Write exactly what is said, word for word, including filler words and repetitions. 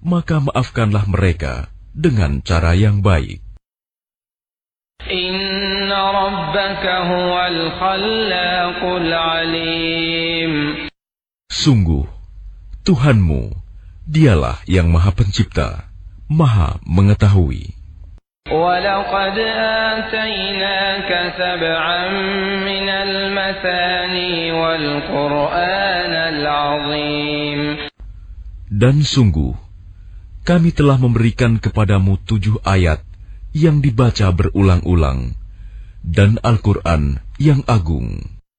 maka maafkanlah mereka dengan cara yang baik. Inna rabbaka huwal khallaqul alim. Sungguh, Tuhanmu, dialah yang Maha Pencipta, Maha Mengetahui. وَلَقَدْ آتَيْنَاكَ سَبْعًا مِنَ الْمَثَانِي وَالْقُرْآنَ الْعَظِيمَ. Dan sungguh, kami telah memberikan kepadamu tujuh ayat yang dibaca berulang-ulang, dan Al-Quran yang agung.